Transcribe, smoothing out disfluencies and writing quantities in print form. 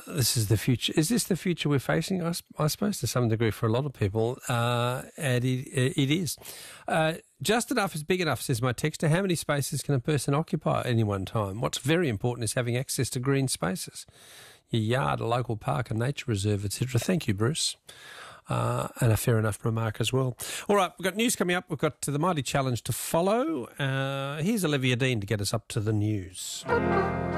this is the future. Is this the future we're facing? I suppose to some degree for a lot of people, and it is. Just enough is big enough, says my texter. How many spaces can a person occupy at any one time? What's very important is having access to green spaces. Your yard, a local park, a nature reserve, etc. Thank you, Bruce. And a fair enough remark as well. All right, we've got news coming up. We've got the Mighty Challenge to follow. Here's Olivia Dean to get us up to the news.